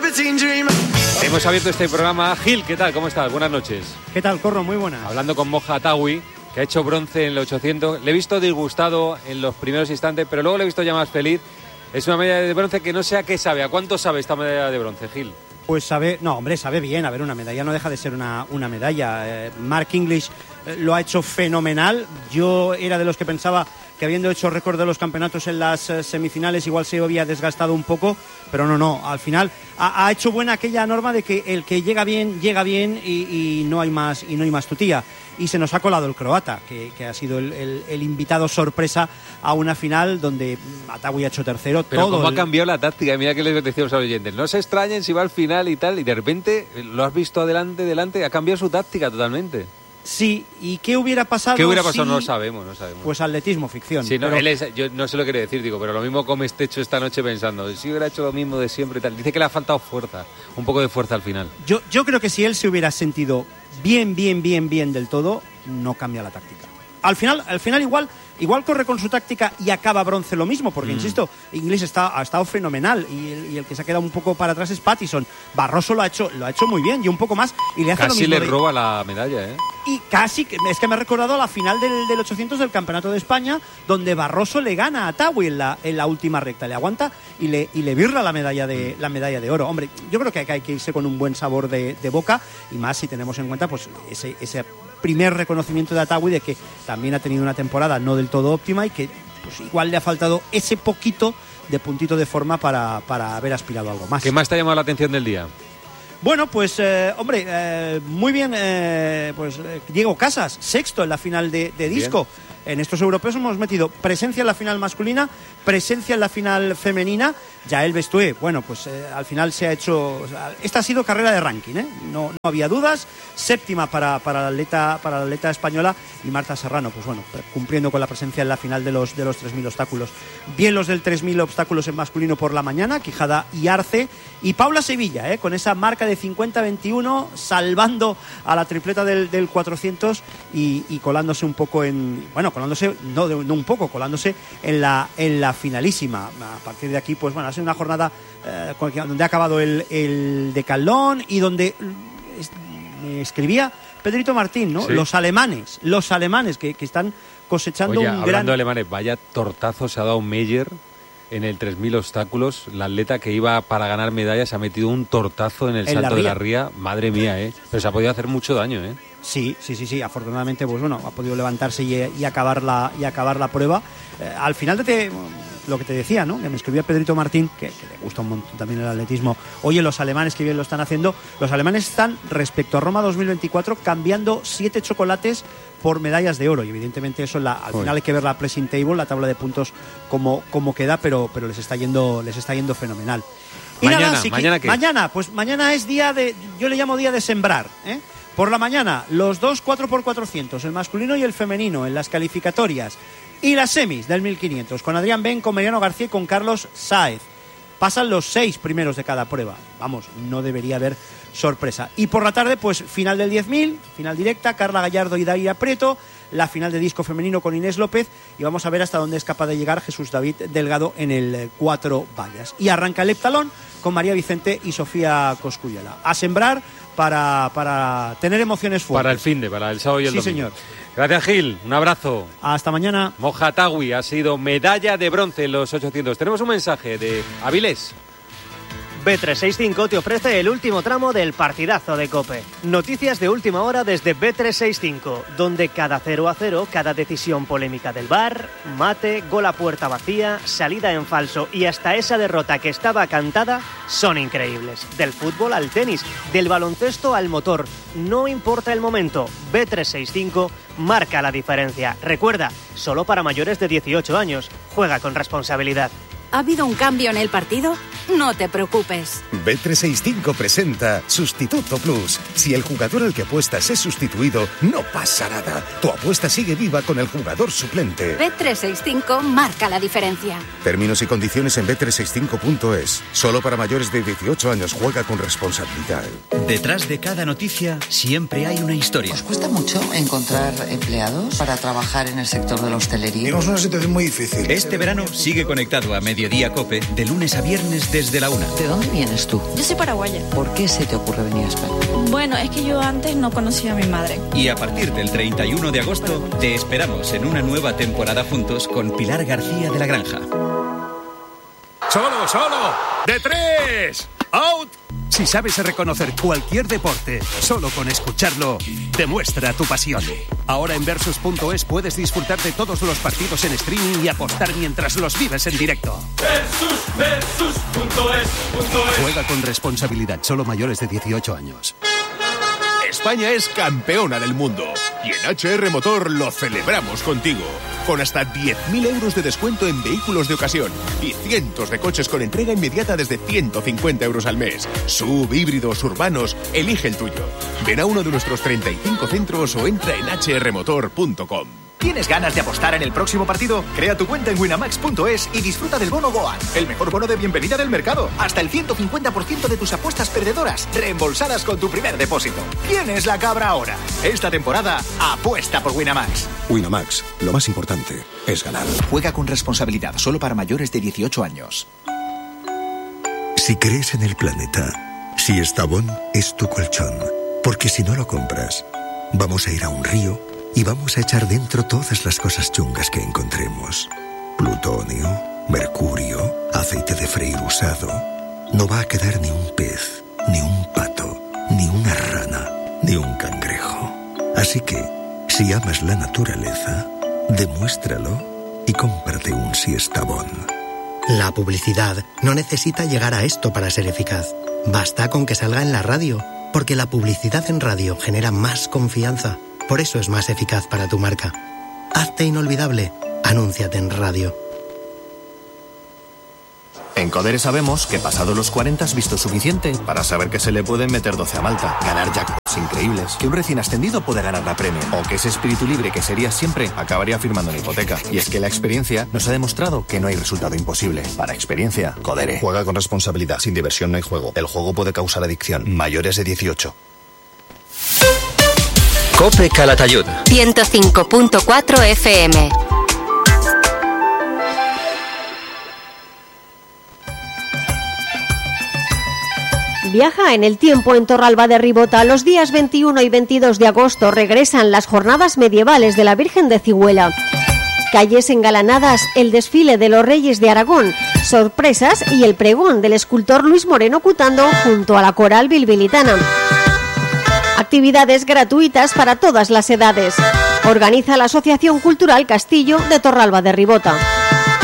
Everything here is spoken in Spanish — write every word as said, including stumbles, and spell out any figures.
Hemos abierto este programa. Gil, ¿qué tal? ¿Cómo estás? Buenas noches. ¿Qué tal, Corro? Muy buenas. Hablando con Moja Atawi, que ha hecho bronce en el ochocientos. Le he visto disgustado en los primeros instantes, pero luego le he visto ya más feliz. Es una medalla de bronce que no sé a qué sabe. ¿A cuánto sabe esta medalla de bronce, Gil? Pues sabe, no, hombre, sabe bien. A ver, una medalla no deja de ser una, una medalla. Eh, Mark English eh, lo ha hecho fenomenal. Yo era de los que pensaba que habiendo hecho récord de los campeonatos en las eh, semifinales igual se había desgastado un poco, pero no, no, al final ha, ha hecho buena aquella norma de que el que llega bien, llega bien y, y no hay más y no hay más tutía. Y se nos ha colado el croata, que, que ha sido el, el, el invitado sorpresa a una final donde Atawi ha hecho tercero. Pero todo cómo ha el... cambiado la táctica, mira que les decíamos a los oyentes, no se extrañen si va al final y tal, y de repente lo has visto adelante, adelante, ha cambiado su táctica totalmente. Sí, ¿y qué hubiera pasado? ¿Qué hubiera pasado? Si... No lo sabemos, no sabemos. Pues atletismo, ficción. Sí, no, pero... él es, yo no sé lo que quiere decir, digo, pero lo mismo come este hecho esta noche pensando, si hubiera hecho lo mismo de siempre y tal. Dice que le ha faltado fuerza, un poco de fuerza al final. Yo, yo creo que si él se hubiera sentido bien, bien, bien, bien del todo, no cambia la táctica. Al final, al final igual, igual corre con su táctica y acaba bronce lo mismo, porque, mm. insisto, Inglés está, ha estado fenomenal y el, y el que se ha quedado un poco para atrás es Pattison. Barroso lo ha hecho, lo ha hecho muy bien y un poco más y le hace casi lo mismo le de... roba la medalla, ¿eh? Y casi, es que me ha recordado a la final del, del ochocientos del Campeonato de España, donde Barroso le gana a Atawi en la, en la última recta, le aguanta y le, y le birra la medalla de la medalla de oro. Hombre, yo creo que hay que irse con un buen sabor de, de boca, y más si tenemos en cuenta pues ese, ese primer reconocimiento de Atawi de que también ha tenido una temporada no del todo óptima y que pues igual le ha faltado ese poquito de puntito de forma para, para haber aspirado a algo más. ¿Qué más te ha llamado la atención del día? Bueno, pues, eh, hombre, eh, muy bien, eh, pues eh, Diego Casas, sexto en la final de, de disco. Bien. En estos europeos hemos metido presencia en la final masculina, presencia en la final femenina. Yael Bestué, bueno, pues eh, al final se ha hecho... Esta ha sido carrera de ranking, ¿eh? No, no había dudas. Séptima para, para, la atleta, para la atleta española, y Marta Serrano, pues bueno, cumpliendo con la presencia en la final de los, de los tres mil obstáculos. Bien los del tres mil obstáculos en masculino por la mañana, Quijada y Arce. Y Paula Sevilla, ¿eh? Con esa marca de cincuenta veintiuno, salvando a la tripleta del, del cuatrocientos y, y colándose un poco en... Bueno, colándose, no, no un poco, colándose en la, en la finalísima. A partir de aquí, pues bueno, ha sido una jornada eh, donde ha acabado el, el decalón y donde me escribía Pedrito Martín, ¿no? Sí. Los alemanes, los alemanes que, que están cosechando. Oye, un hablando gran... de alemanes, vaya tortazo se ha dado Meyer en el tres mil obstáculos. La atleta que iba para ganar medallas ha metido un tortazo en el en salto la de la ría. Madre mía, ¿eh? Pero se ha podido hacer mucho daño, ¿eh? Sí, sí, sí, sí. Afortunadamente, pues bueno, ha podido levantarse y, y acabar la y acabar la prueba. Eh, al final de te, lo que te decía, ¿no? Que me escribía Pedrito Martín, que, que le gusta un montón también el atletismo. Oye, los alemanes que bien lo están haciendo. Los alemanes están, respecto a Roma dos mil veinticuatro, cambiando siete chocolates por medallas de oro, y evidentemente eso la, al Uy. final hay que ver la pressing table, la tabla de puntos como, como queda, pero, pero les está yendo les está yendo fenomenal. Y mañana, nada, sí, mañana, ¿qué? mañana, pues mañana es día de, yo le llamo día de sembrar, ¿eh? Por la mañana, los dos cuatro por cuatrocientos, el masculino y el femenino, en las calificatorias, y las semis del mil quinientos, con Adrián Ben, con Mariano García y con Carlos Sáez. Pasan los seis primeros de cada prueba. Vamos, no debería haber sorpresa. Y por la tarde, pues final del diez mil, final directa, Carla Gallardo y Daira Prieto, la final de disco femenino con Inés López, y vamos a ver hasta dónde es capaz de llegar Jesús David Delgado en el cuatro vallas. Y arranca el heptalón con María Vicente y Sofía Cosculluela. A sembrar para, para tener emociones fuertes. Para el finde, para el sábado y el sí, domingo. Sí, señor. Gracias, Gil. Un abrazo. Hasta mañana. Moja Atawi ha sido medalla de bronce en los ochocientos. Tenemos un mensaje de Avilés. B trescientos sesenta y cinco te ofrece el último tramo del partidazo de COPE. Noticias de última hora desde B trescientos sesenta y cinco, donde cada cero a cero, cada decisión polémica del V A R, mate, gol a puerta vacía, salida en falso y hasta esa derrota que estaba cantada son increíbles. Del fútbol al tenis, del baloncesto al motor, no importa el momento, B trescientos sesenta y cinco marca la diferencia. Recuerda, solo para mayores de dieciocho años. Juega con responsabilidad. ¿Ha habido un cambio en el partido? No te preocupes. B trescientos sesenta y cinco presenta Sustituto Plus. Si el jugador al que apuestas es sustituido, no pasa nada. Tu apuesta sigue viva con el jugador suplente. B trescientos sesenta y cinco marca la diferencia. Términos y condiciones en B trescientos sesenta y cinco punto es. Solo para mayores de dieciocho años. Juega con responsabilidad. Detrás de cada noticia siempre hay una historia. ¿Os cuesta mucho encontrar empleados para trabajar en el sector de la hostelería? Tenemos una situación muy difícil. Este verano sigue conectado a Media Mediodía COPE, de lunes a viernes desde la una. ¿De dónde vienes tú? Yo soy paraguaya. ¿Por qué se te ocurre venir a España? Bueno, es que yo antes no conocía a mi madre. Y a partir del treinta y uno de agosto, te esperamos en una nueva temporada juntos con Pilar García de la Granja. ¡Solo, solo! ¡De tres! ¡Out! Si sabes reconocer cualquier deporte, solo con escucharlo, demuestra tu pasión. Ahora en Versus punto es puedes disfrutar de todos los partidos en streaming y apostar mientras los vives en directo. Versus, Versus punto es, punto es. Juega con responsabilidad, solo mayores de dieciocho años. España es campeona del mundo y en H R Motor lo celebramos contigo. Con hasta diez mil euros de descuento en vehículos de ocasión y cientos de coches con entrega inmediata desde ciento cincuenta euros al mes. Sub, híbridos, urbanos, elige el tuyo. Ven a uno de nuestros treinta y cinco centros o entra en h r motor punto com. ¿Tienes ganas de apostar en el próximo partido? Crea tu cuenta en winamax punto es y disfruta del bono Goan, el mejor bono de bienvenida del mercado. Hasta el ciento cincuenta por ciento de tus apuestas perdedoras reembolsadas con tu primer depósito. ¿Quién es la cabra ahora? Esta temporada, apuesta por Winamax. Winamax, lo más importante es ganar. Juega con responsabilidad, solo para mayores de dieciocho años. Si crees en el planeta, si Estavón es tu colchón, porque si no lo compras, vamos a ir a un río y vamos a echar dentro todas las cosas chungas que encontremos. Plutonio, mercurio, aceite de freír usado. No va a quedar ni un pez, ni un pato, ni una rana, ni un cangrejo. Así que, si amas la naturaleza, demuéstralo y cómprate un Siestabón. La publicidad no necesita llegar a esto para ser eficaz. Basta con que salga en la radio, porque la publicidad en radio genera más confianza. Por eso es más eficaz para tu marca. Hazte inolvidable. Anúnciate en radio. En Codere sabemos que pasado los cuarenta has visto suficiente para saber que se le pueden meter doce a Malta, ganar jackpots increíbles, que un recién ascendido puede ganar la Premier, o que ese espíritu libre que serías siempre acabaría firmando una hipoteca. Y es que la experiencia nos ha demostrado que no hay resultado imposible. Para experiencia, Codere. Juega con responsabilidad. Sin diversión no hay juego. El juego puede causar adicción. Mayores de dieciocho. COPE Calatayud. ciento cinco punto cuatro F M. Viaja en el tiempo en Torralba de Ribota. Los días veintiuno y veintidós de agosto regresan las jornadas medievales de la Virgen de Cigüela. Calles engalanadas, el desfile de los Reyes de Aragón, sorpresas y el pregón del escultor Luis Moreno Cutando junto a la coral bilbilitana. Actividades gratuitas para todas las edades. Organiza la Asociación Cultural Castillo de Torralba de Ribota.